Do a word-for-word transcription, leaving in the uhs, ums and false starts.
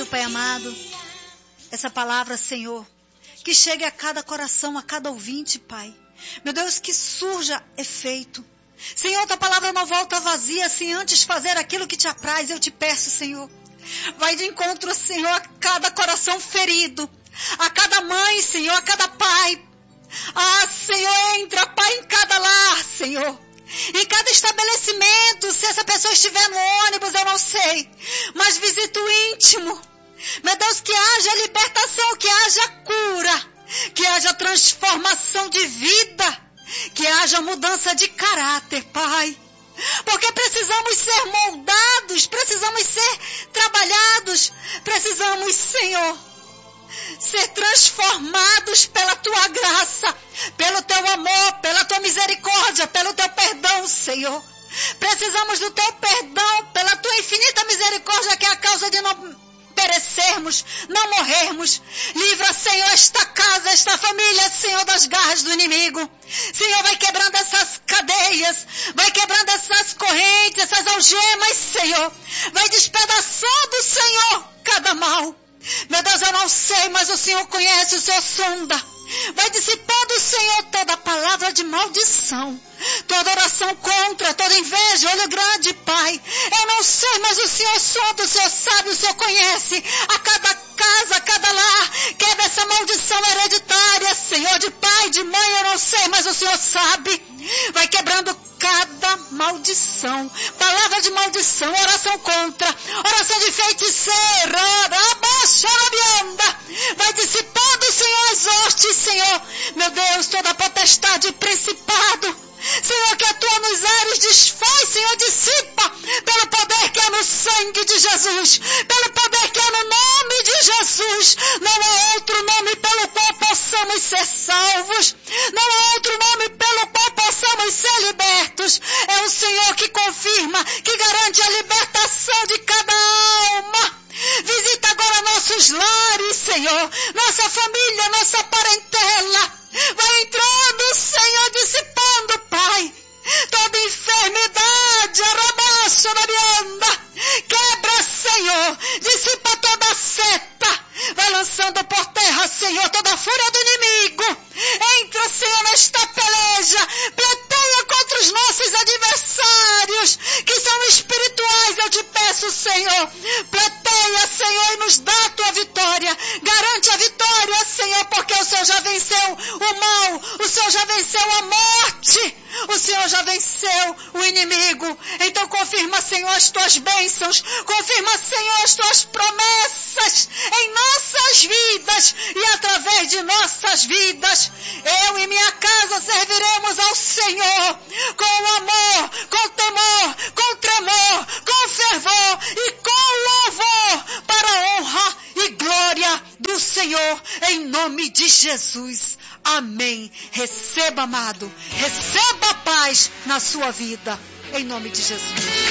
Pai amado, essa palavra, Senhor, que chegue a cada coração, a cada ouvinte, Pai. Meu Deus, que surja efeito. Senhor, tua palavra não volta vazia sem antes fazer aquilo que te apraz. Eu te peço, Senhor, vai de encontro, Senhor, a cada coração ferido, a cada mãe, Senhor, a cada pai. Ah, Senhor, entra, Pai, em cada lar, Senhor, em cada estabelecimento. Se essa pessoa estiver no ônibus, eu não sei, mas visita o íntimo. Meu Deus, que haja libertação, que haja cura, que haja transformação de vida, que haja mudança de caráter, Pai. Porque precisamos ser moldados, precisamos ser trabalhados, precisamos, Senhor, ser transformados pela Tua graça, pelo Teu amor, pela Tua misericórdia, pelo Teu perdão, Senhor. Precisamos do Teu perdão, pela Tua infinita misericórdia, que é a causa de não perecermos, não morrermos. Livra, Senhor, esta casa, esta família, Senhor, das garras do inimigo. Senhor, vai quebrando essas cadeias, vai quebrando essas correntes, essas algemas, Senhor. Vai despedaçando, Senhor, cada mal. Meu Deus, eu não sei, mas o Senhor conhece, o Senhor sonda. Vai dissipando, Senhor, toda palavra de maldição, toda oração contra, toda inveja, olho grande, Pai. Eu não sei, mas o Senhor sonda, o Senhor sabe, o Senhor conhece a cada casa, a cada lar. Quebra essa maldição hereditária, Senhor, de pai, de mãe, eu não sei, mas o Senhor sabe. Vai quebrando cada maldição, palavra de maldição, oração contra, oração de feiticeira, vai dissipando, Senhor, as hostes, Senhor, meu Deus, toda potestade, principado, Senhor, que atua nos ares, desfaz, Senhor, dissipa, pelo poder que é no sangue de Jesus, pelo poder que é no nome de Jesus. Não há outro nome pelo qual possamos ser salvos, não há outro nome pelo qual possamos ser libertos. É o Senhor que confirma, que garante a libertação de cada alma. Visita agora nossos lares, Senhor, nossa família, nossa parentela. Vai entrando, Senhor, dissipando, Pai, toda enfermidade, arabaça, rabianda. Quebra, Senhor, dissipa toda seta. Vai lançando por terra, Senhor, toda a fúria do inimigo. Entra, Senhor, nesta peleja. Pleiteia contra os nossos adversários, que são espirituais, eu te peço, Senhor. Pleiteia, Senhor, e nos dá a tua vitória. Garante a vitória, Senhor, porque o Senhor já venceu o mal, o Senhor já venceu a morte, o Senhor já venceu o inimigo. Então confirma, Senhor, as tuas bênçãos, confirma, Senhor, as tuas promessas em nossas vidas e através de nossas vidas. Eu e minha casa serviremos ao Senhor com amor, com temor, com tremor, com fervor e com louvor, para a honra e glória do Senhor, em nome de Jesus. Amém. Receba, amado, receba a paz na sua vida, em nome de Jesus.